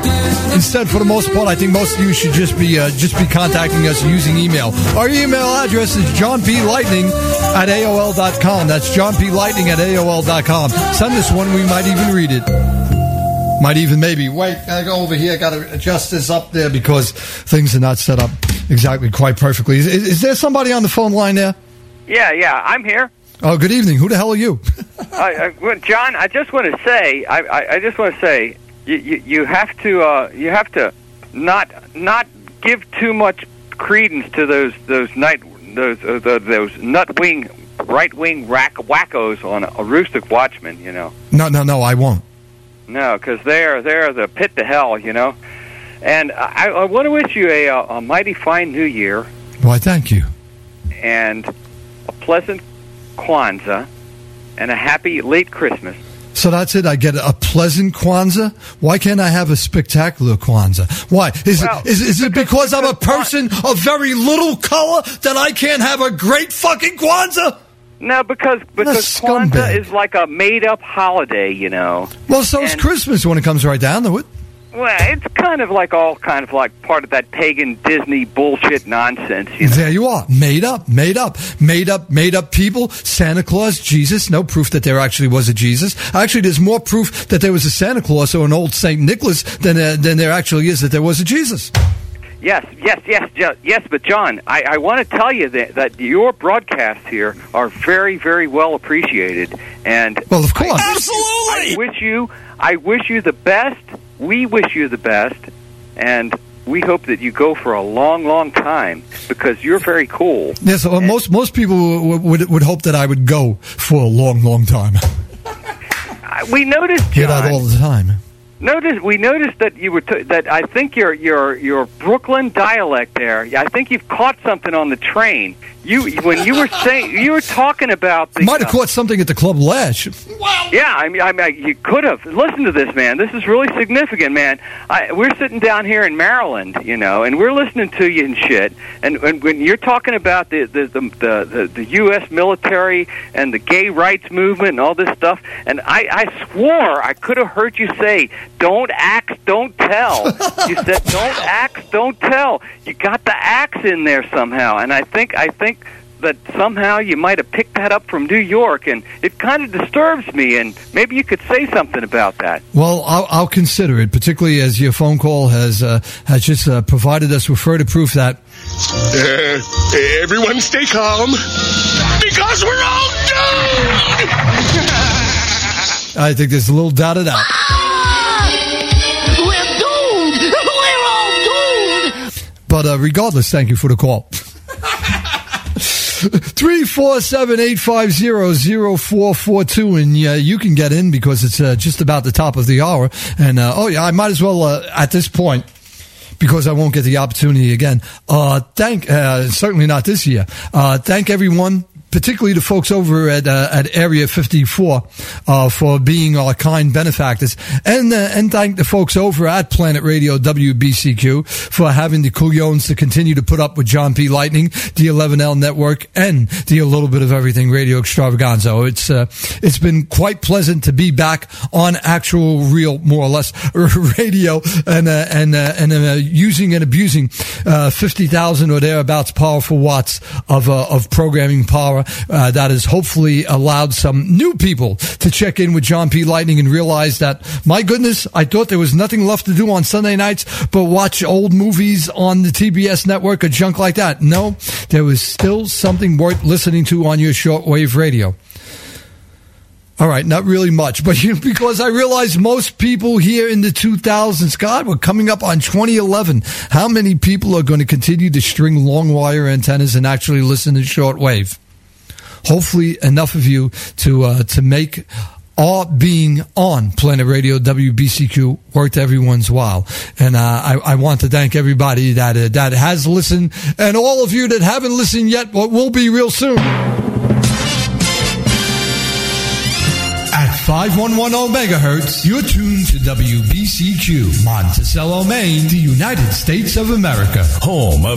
Instead, for the most part, I think most of you should just be contacting us using email. Our email address is johnplightning@aol.com. That's johnplightning@aol.com. Send us one. We might even read it. Might even maybe. Wait, I go over here. Got to adjust this up there because things are not set up exactly quite perfectly. Is there somebody on the phone line there? Yeah, I'm here. Oh, good evening. Who the hell are you? John, I just want to say, you have to not give too much credence to those nut-wing, right-wing wackos on Aroostook Watchman, you know. No, I won't. No, because they're the pit to hell, you know. And I want to wish you a mighty fine New Year. Why, thank you. And a pleasant Kwanzaa and a happy late Christmas. So that's it. I get a pleasant Kwanzaa. Why can't I have a spectacular Kwanzaa? Why? Is it because I'm a person of very little color that I can't have a great fucking Kwanzaa? No, because Kwanzaa is like a made-up holiday, you know. Well, so is Christmas when it comes right down to it. Well, it's kind of like part of that pagan Disney bullshit nonsense. You know? There you are. Made up people. Santa Claus, Jesus. No proof that there actually was a Jesus. Actually, there's more proof that there was a Santa Claus or an old Saint Nicholas than there actually is that there was a Jesus. Yes. But John, I want to tell you that your broadcasts here are very, very well appreciated. And well, of course, absolutely. I wish you the best. We wish you the best, and we hope that you go for a long, long time because you're very cool. Yes, most people would hope that I would go for a long, long time. We noticed, John. Hear that all the time. We noticed that you were that I think your Brooklyn dialect there. I think you've caught something on the train. When you were talking about the might have caught something at the Club Lash. Wow. Yeah, I mean, you could have. Listen to this, man. This is really significant, man. We're sitting down here in Maryland, you know, and we're listening to you and shit. And when you're talking about the U.S. military and the gay rights movement and all this stuff, and I swore I could have heard you say, "Don't axe, don't tell." You said, "Don't axe, don't tell." You got the axe in there somehow, and I think that somehow you might have picked that up from New York, and it kind of disturbs me, and maybe you could say something about that. Well, I'll consider it, particularly as your phone call has just provided us with further proof that... everyone stay calm, because we're all doomed! I think there's a little doubt of that. We're doomed! We're all doomed! But regardless, thank you for the call. 347-850-0442, and you can get in because it's just about the top of the hour. And I might as well at this point, because I won't get the opportunity again. Certainly not this year. Thank everyone, particularly the folks over at Area 54 for being our kind benefactors, and thank the folks over at Planet Radio WBCQ for having the coolions to continue to put up with John P. Lightning, the 11L Network, and the A Little Bit of Everything Radio Extravaganza. It's been quite pleasant to be back on actual, real, more or less radio, and using and abusing 50,000 or thereabouts powerful watts of programming power. That has hopefully allowed some new people to check in with John P. Lightning and realize that, my goodness, I thought there was nothing left to do on Sunday nights but watch old movies on the TBS network or junk like that. No, there was still something worth listening to on your shortwave radio. All right, not really much, but because I realize most people here in the 2000s, God, we're coming up on 2011. How many people are going to continue to string long wire antennas and actually listen to shortwave? Hopefully enough of you to make our being on Planet Radio WBCQ worth everyone's while. And I want to thank everybody that has listened, and all of you that haven't listened yet, but will be real soon. At 5110 megahertz, you're tuned to WBCQ, Monticello, Maine, the United States of America, home of